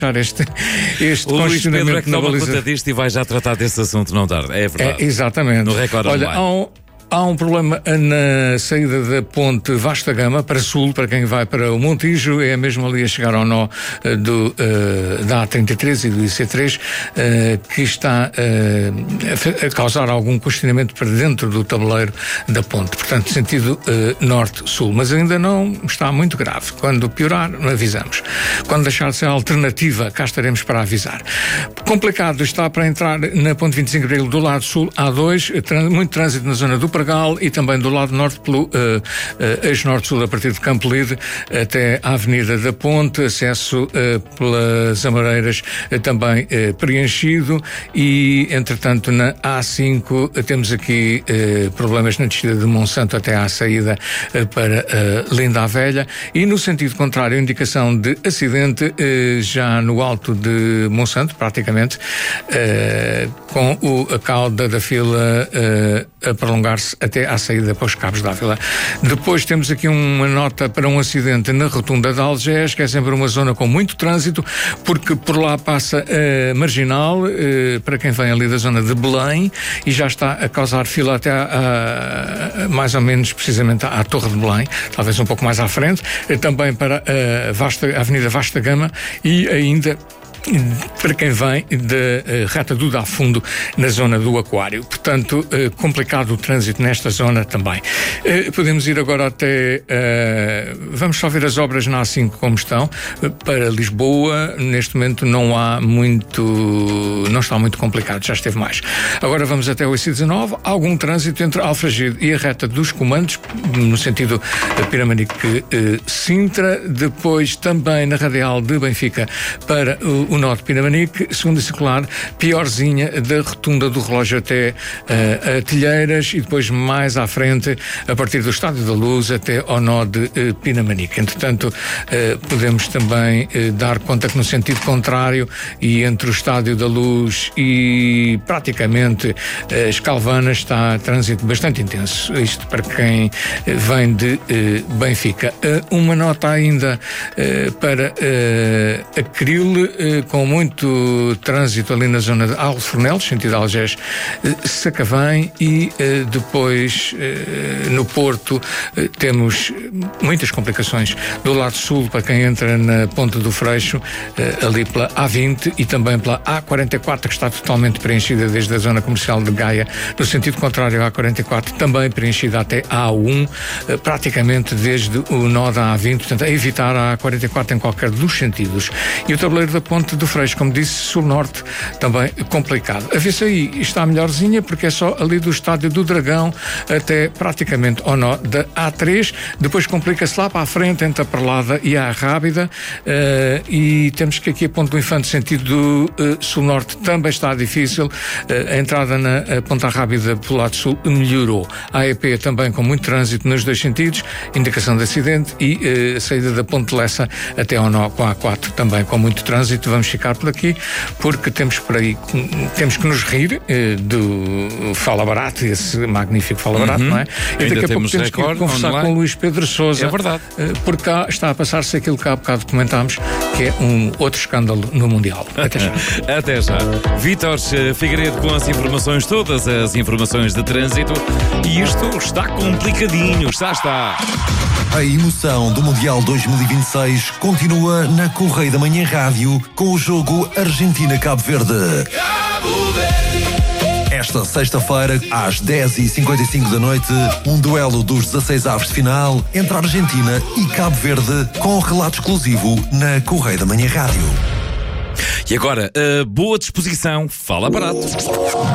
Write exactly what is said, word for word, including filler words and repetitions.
Este, este o Luís Pedro é que toma baliza... conta disto e vai já tratar desse assunto não tarde. É verdade. É, exatamente. No Record Olha, Online. há um, há um problema na saída da ponte Vasta Gama para sul, para quem vai para o Montijo, é mesmo ali a chegar ao nó uh, do, uh, da A trinta e três e do I C três, uh, que está uh, a causar algum questionamento para dentro do tabuleiro da ponte, portanto, sentido uh, norte-sul, mas ainda não está muito grave. Quando piorar, avisamos. Quando deixar de ser a alternativa, cá estaremos para avisar. Complicado está para entrar na ponte vinte e cinco de Abril do lado sul, A dois, muito trânsito na zona do Pragal e também do lado norte pelo uh, uh, eixo norte-sul a partir de Campo Lide até à Avenida da Ponte, acesso uh, pelas Amoreiras uh, também uh, preenchido e, entretanto, na A cinco uh, temos aqui uh, problemas na descida de Monsanto até à saída uh, para uh, Linda a Velha e, no sentido contrário, indicação de acidente uh, já no alto de Monsanto, praticamente, uh, com o, a cauda da fila uh, a prolongar-se até à saída para os Cabos d'Ávila. Depois temos aqui uma nota para um acidente na rotunda de Algés, que é sempre uma zona com muito trânsito, porque por lá passa a Marginal, eh, para quem vem ali da zona de Belém, e já está a causar fila até a, a, mais ou menos precisamente à, à Torre de Belém, talvez um pouco mais à frente, eh, também para a, Vasta, a Avenida Vasta Gama e ainda para quem vem da uh, Reta do Dá Fundo na zona do Aquário. Portanto, uh, complicado o trânsito nesta zona também. Uh, podemos ir agora até... Uh, vamos só ver as obras na A cinco como estão. Uh, para Lisboa, neste momento não há muito... não está muito complicado, já esteve mais. Agora vamos até o I C dezanove. Há algum trânsito entre Alfragide e a Reta dos Comandos, no sentido uh, Piramanique-Sintra. Uh, Depois também na Radial de Benfica para o o nó de Pinamanique, segunda circular, piorzinha da rotunda do relógio até uh, a Telheiras e depois mais à frente, a partir do Estádio da Luz até ao nó de uh, Pinamanique. Entretanto, uh, podemos também uh, dar conta que no sentido contrário e entre o Estádio da Luz e praticamente uh, Escalvana está trânsito bastante intenso. Isto para quem uh, vem de uh, Benfica. Uh, uma nota ainda uh, para uh, Acril, uh, com muito trânsito ali na zona de Alfornelos, sentido Algés, Sacavém e eh, depois eh, no Porto eh, temos muitas complicações do lado sul para quem entra na Ponte do Freixo, eh, ali pela A vinte e também pela A quarenta e quatro, que está totalmente preenchida desde a zona comercial de Gaia, no sentido contrário à A quarenta e quatro, também preenchida até a A um, eh, praticamente desde o nó da A vinte, portanto a evitar a A quarenta e quatro em qualquer dos sentidos. E o tabuleiro da Ponte do Freixo, como disse, sul-norte, também complicado. A V C I está melhorzinha porque é só ali do Estádio do Dragão até praticamente ao nó da A três, depois complica-se lá para a frente entre a Perlada e a Rábida, uh, e temos que aqui a Ponte do Infante, sentido do uh, sul-norte, também está difícil. Uh, a entrada na a Ponta Rábida pelo lado sul melhorou. A E P também com muito trânsito nos dois sentidos, indicação de acidente, e uh, a saída da Ponte de Lessa até ao nó com a A quatro também com muito trânsito. Vamos ficar por aqui porque temos por aí, temos que nos rir eh, do Fala Barato, esse magnífico Fala Barato, uhum. não é? E Ainda daqui a pouco temos que conversar online com o Luís Pedro Sousa. É verdade. Eh, porque cá está a passar-se aquilo que há bocado comentámos, que é um outro escândalo no Mundial. Até já. Até já. Vítor Figueiredo com as informações, todas as informações de trânsito, e isto está complicadinho, está, está. A emoção do Mundial dois mil e vinte e seis continua na Correia da Manhã Rádio com o jogo Argentina-Cabo Verde. Esta sexta-feira, às dez e cinquenta e cinco da noite, um duelo dos dezasseis aves de final entre a Argentina e Cabo Verde, com relato exclusivo na Correia da Manhã Rádio. E agora, a boa disposição, Fala Barato.